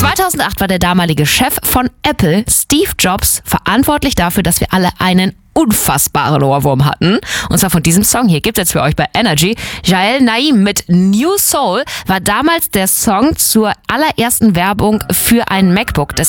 2008 war der damalige Chef von Apple, Steve Jobs, verantwortlich dafür, dass wir alle einen unfassbaren Ohrwurm hatten. Und zwar von diesem Song hier. Gibt es jetzt für euch bei Energy. Jael Naim mit New Soul war damals der Song zur allerersten Werbung für ein MacBook, das